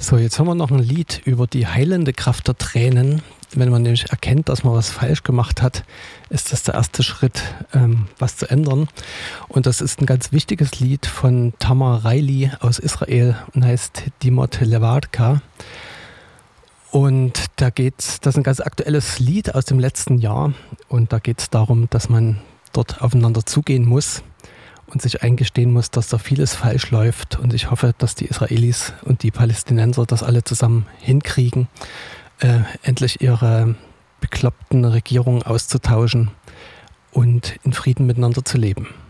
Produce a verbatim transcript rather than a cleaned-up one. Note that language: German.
So, jetzt haben wir noch ein Lied über die heilende Kraft der Tränen. Wenn man nämlich erkennt, dass man was falsch gemacht hat, ist das der erste Schritt, ähm, was zu ändern. Und das ist ein ganz wichtiges Lied von Tamar Riley aus Israel und heißt Dimot Levadka. Und da geht's, das ist ein ganz aktuelles Lied aus dem letzten Jahr. Und da geht es darum, dass man dort aufeinander zugehen muss und sich eingestehen muss, dass da vieles falsch läuft. Und ich hoffe, dass die Israelis und die Palästinenser das alle zusammen hinkriegen, äh, endlich ihre bekloppten Regierungen auszutauschen und in Frieden miteinander zu leben.